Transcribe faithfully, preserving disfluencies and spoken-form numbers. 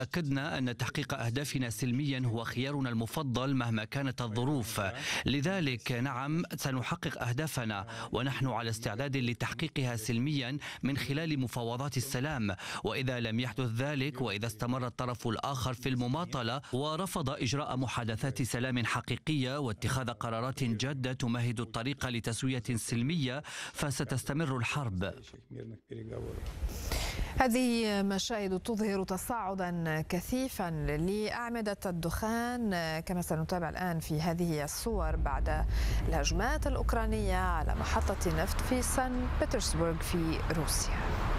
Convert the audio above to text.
أكدنا أن تحقيق أهدافنا سلميا هو خيارنا المفضل مهما كانت الظروف. لذلك نعم سنحقق أهدافنا، ونحن على استعداد لتحقيقها سلميا من خلال مفاوضات السلام. وإذا لم يحدث ذلك، وإذا استمر الطرف الآخر في المماطلة ورفض إجراء محادثات سلام حقيقية واتخاذ قرارات جادة تمهد الطريق لتسوية سلمية، فستستمر الحرب. هذه مشاهد تظهر تصاعدا كثيفا لأعمدة الدخان، كما سنتابع الآن في هذه الصور بعد الهجمات الأوكرانية على محطة نفط في سان بطرسبرغ في روسيا.